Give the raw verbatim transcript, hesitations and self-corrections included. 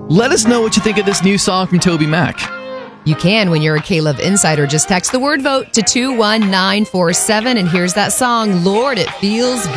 Let us know what you think of this new song from Toby Mac. You can when you're a K-Love Insider. Just text the word vote to two one nine four seven. And here's that song, Lord, It Feels Good.